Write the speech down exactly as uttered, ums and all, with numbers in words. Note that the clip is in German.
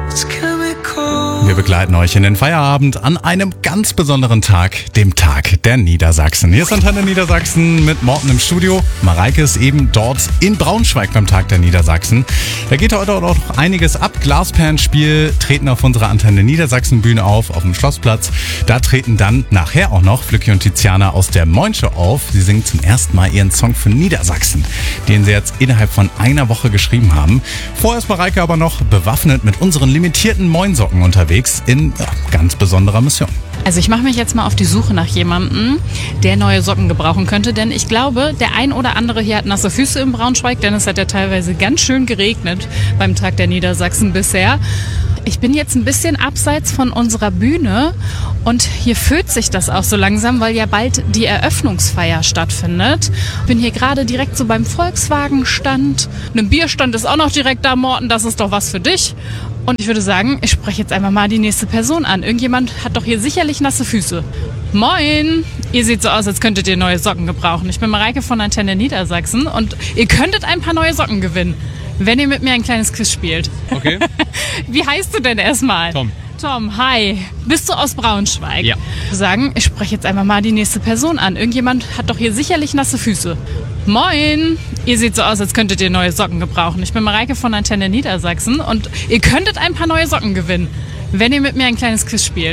Wir begleiten euch in den Feierabend an einem ganz besonderen Tag, dem Tag der Niedersachsen. Hier ist Antenne Niedersachsen mit Morten im Studio. Mareike ist eben dort in Braunschweig beim Tag der Niedersachsen. Da geht heute auch noch einiges ab. Glasperlenspiel, treten auf unserer Antenne Niedersachsen Bühne auf, auf dem Schlossplatz. Da treten dann nachher auch noch Flücki und Tiziana aus der Moinsche auf. Sie singen zum ersten Mal ihren Song für Niedersachsen, den sie jetzt innerhalb von einer Woche geschrieben haben. Vorher ist Mareike aber noch bewaffnet mit unseren limitierten Moinsocken unterwegs in ja, ganz besonderer Mission. Also ich mache mich jetzt mal auf die Suche nach jemandem, der neue Socken gebrauchen könnte, denn ich glaube, der ein oder andere hier hat nasse Füße in Braunschweig, denn es hat ja teilweise ganz schön geregnet beim Tag der Niedersachsen bisher. Ich bin jetzt ein bisschen abseits von unserer Bühne und hier füllt sich das auch so langsam, weil ja bald die Eröffnungsfeier stattfindet. Bin hier gerade direkt so beim Volkswagen-Stand. Ein Bierstand ist auch noch direkt da, Morten, das ist doch was für dich. Und ich würde sagen, ich spreche jetzt einfach mal die nächste Person an. Irgendjemand hat doch hier sicherlich nasse Füße. Moin! Ihr seht so aus, als könntet ihr neue Socken gebrauchen. Ich bin Mareike von Antenne Niedersachsen und ihr könntet ein paar neue Socken gewinnen, wenn ihr mit mir ein kleines Quiz spielt. Okay. Wie heißt du denn erstmal? Tom. Tom, hi. Bist du aus Braunschweig? Ja. Ich würde sagen, ich spreche jetzt einfach mal die nächste Person an. Irgendjemand hat doch hier sicherlich nasse Füße. Moin! Ihr seht so aus, als könntet ihr neue Socken gebrauchen. Ich bin Mareike von Antenne Niedersachsen und ihr könntet ein paar neue Socken gewinnen, wenn ihr mit mir ein kleines Quiz spielt.